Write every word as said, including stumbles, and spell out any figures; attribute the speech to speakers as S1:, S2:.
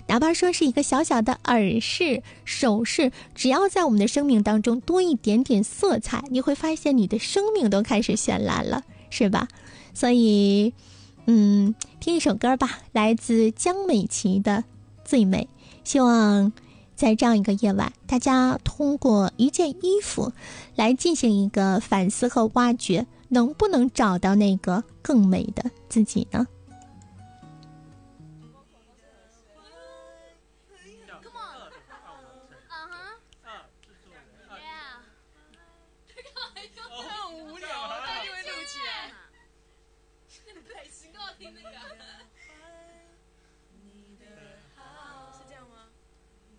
S1: 哪怕说是一个小小的耳饰、首饰，只要在我们的生命当中多一点点色彩，你会发现你的生命都开始绚烂了，是吧？所以嗯，听一首歌吧，来自江美琪的《最美》。希望在这样一个夜晚，大家通过一件衣服来进行一个反思和挖掘，能不能找到那个更美的自己呢？